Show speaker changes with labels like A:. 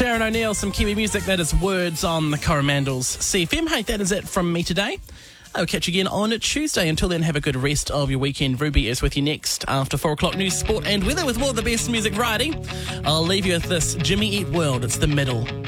A: Sharon O'Neill, some Kiwi music. That is Words on the Coromandels CFM. Hey, that is it from me today. I'll catch you again on Tuesday. Until then, have a good rest of your weekend. Ruby is with you next after 4 o'clock news, sport and weather with more of the best music variety. I'll leave you with this Jimmy Eat World. It's The Middle.